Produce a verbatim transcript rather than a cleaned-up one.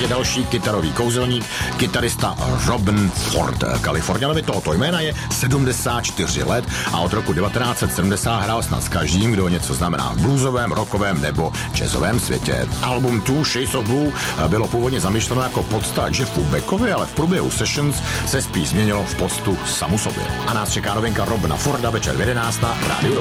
řadě další kytarový kouzelník, kytarista Robben Ford. Kalifornianovi tohoto jména je sedmdesát čtyři let a od roku devatenáct set sedmdesát hrál snad s každým, kdo něco znamená v bluesovém, rockovém nebo jazzovém světě. Album Two Shades of Blue bylo původně zamýšleno jako podsta Jeffu Beckovi, ale v průběhu sessions se spíš změnilo v poctu samu sobě. A nás čeká novinka Robbena Forda večer v jedenáct na Rádiu